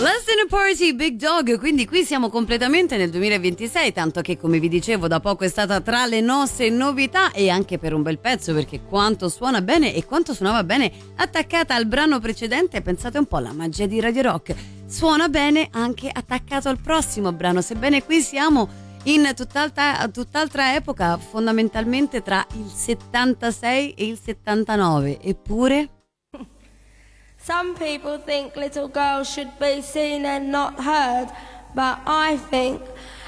Lesson Party, Big Dog, quindi qui siamo completamente nel 2026, tanto che come vi dicevo da poco è stata tra le nostre novità e anche per un bel pezzo, perché quanto suona bene e quanto suonava bene attaccata al brano precedente, pensate un po' alla magia di Radio Rock, suona bene anche attaccato al prossimo brano, sebbene qui siamo in tutt'altra epoca, fondamentalmente tra il 76 e il 79, eppure... Some people think little girls should be seen and not heard, but I think